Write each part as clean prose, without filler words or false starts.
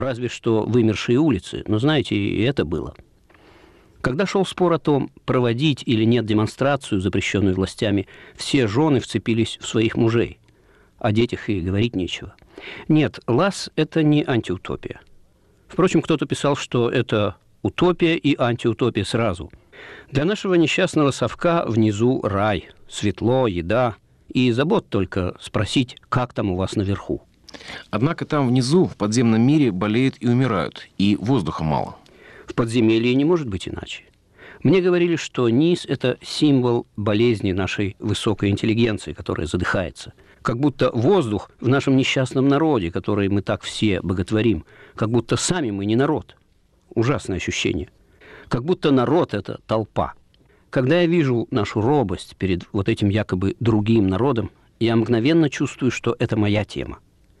разве что вымершие улицы, но, знаете, и это было. Когда шел спор о том, проводить или нет демонстрацию, запрещенную властями, все жены вцепились в своих мужей. О детях и говорить нечего. Нет, ЛАС – это не антиутопия. Впрочем, кто-то писал, что это утопия и антиутопия сразу. Для нашего несчастного совка внизу рай, светло, еда, и забот только спросить, как там у вас наверху. Однако там внизу, в подземном мире, болеют и умирают, и воздуха мало. В подземелье не может быть иначе. Мне говорили, что низ – это символ болезни нашей высокой интеллигенции, которая задыхается. Как будто воздух в нашем несчастном народе, который мы так все боготворим, как будто сами мы не народ. Ужасное ощущение. Как будто народ – это толпа. Когда я вижу нашу робость перед вот этим якобы другим народом, я мгновенно чувствую, что это моя тема.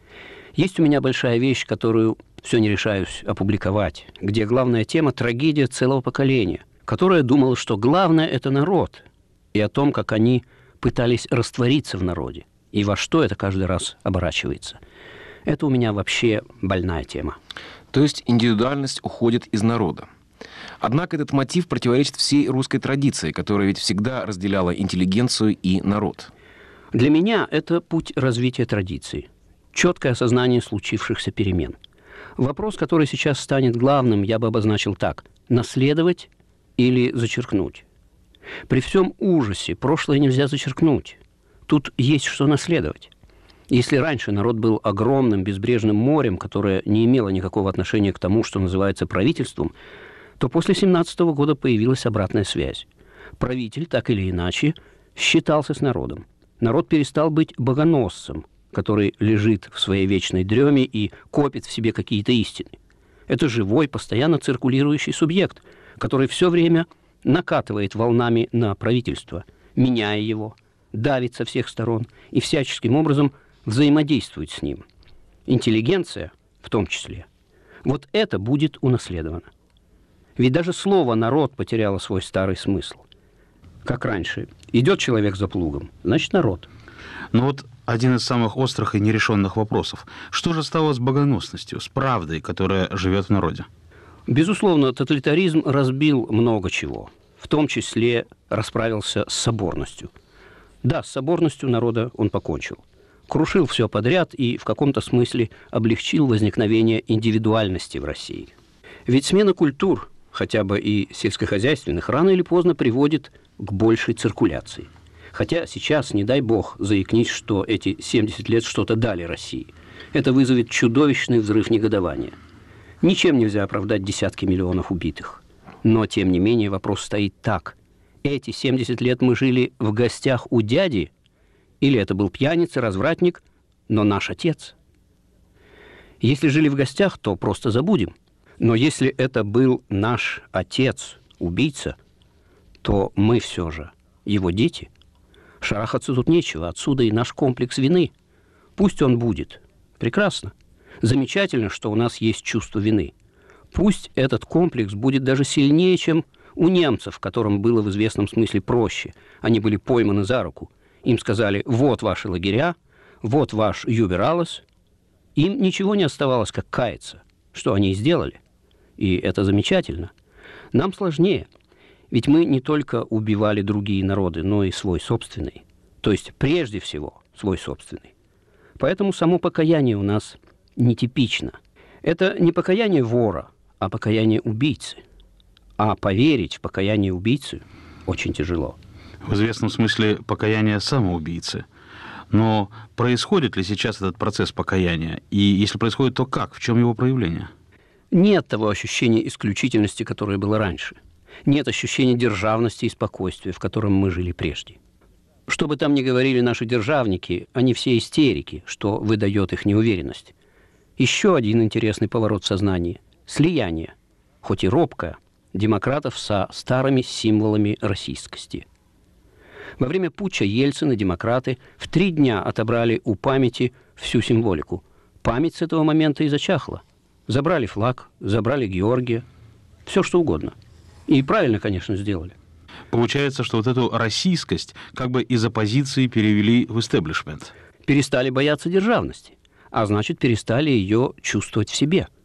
Есть у меня большая вещь, которую все не решаюсь опубликовать, где главная тема – трагедия целого поколения, которое думало, что главное – это народ, и о том, как они пытались раствориться в народе, и во что это каждый раз оборачивается. Это у меня вообще больная тема. То есть индивидуальность уходит из народа. Однако этот мотив противоречит всей русской традиции, которая ведь всегда разделяла интеллигенцию и народ. Для меня это путь развития традиции, четкое осознание случившихся перемен. Вопрос, который сейчас станет главным, я бы обозначил так: наследовать или зачеркнуть. При всем ужасе прошлое нельзя зачеркнуть. Тут есть что наследовать. Если раньше народ был огромным безбрежным морем, которое не имело никакого отношения к тому, что называется правительством, то после 1917 года появилась обратная связь. Правитель, так или иначе, считался с народом. Народ перестал быть богоносцем, который лежит в своей вечной дреме и копит в себе какие-то истины. Это живой, постоянно циркулирующий субъект, который все время накатывает волнами на правительство, меняя его, давит со всех сторон и всяческим образом взаимодействует с ним. Интеллигенция, в том числе, вот это будет унаследовано. Ведь даже слово «народ» потеряло свой старый смысл. Как раньше, идет человек за плугом, значит народ. Но вот один из самых острых и нерешенных вопросов. Что же стало с богоносностью, с правдой, которая живет в народе? Безусловно, тоталитаризм разбил много чего, в том числе расправился с соборностью. Да, с соборностью народа он покончил. Крушил все подряд и в каком-то смысле облегчил возникновение индивидуальности в России. Ведь смена культур, хотя бы и сельскохозяйственных, рано или поздно приводит к большей циркуляции. Хотя сейчас, не дай бог, заикнись, что эти 70 лет что-то дали России. Это вызовет чудовищный взрыв негодования. Ничем нельзя оправдать десятки миллионов убитых. Но, тем не менее, вопрос стоит так. Эти 70 лет мы жили в гостях у дяди, или это был пьяница, развратник, но наш отец? Если жили в гостях, то просто забудем. Но если это был наш отец, убийца, то мы все же его дети. Шарахаться тут нечего, отсюда и наш комплекс вины. Пусть он будет. Прекрасно. Замечательно, что у нас есть чувство вины. Пусть этот комплекс будет даже сильнее, чем у немцев, которым было в известном смысле проще. Они были пойманы за руку. Им сказали: вот ваши лагеря, вот ваш Юбералес. Им ничего не оставалось, как каяться. Что они и сделали. И это замечательно. Нам сложнее. Ведь мы не только убивали другие народы, но и свой собственный. То есть, прежде всего, свой собственный. Поэтому само покаяние у нас нетипично. Это не покаяние вора, а покаяние убийцы. А поверить в покаяние убийцы очень тяжело. В известном смысле покаяние самоубийцы. Но происходит ли сейчас этот процесс покаяния? И если происходит, то как? В чем его проявление? Нет того ощущения исключительности, которое было раньше. Нет ощущения державности и спокойствия, в котором мы жили прежде. Что бы там ни говорили наши державники, они все истерики, что выдает их неуверенность. Еще один интересный поворот в сознании – слияние, хоть и робкое, демократов со старыми символами российскости. Во время путча Ельцин и демократы в 3 дня отобрали у памяти всю символику. Память с этого момента и зачахла. Забрали флаг, забрали Георгия, все что угодно. И правильно, конечно, сделали. Получается, что вот эту российскость как бы из оппозиции перевели в истеблишмент. Перестали бояться державности, а значит, перестали ее чувствовать в себе –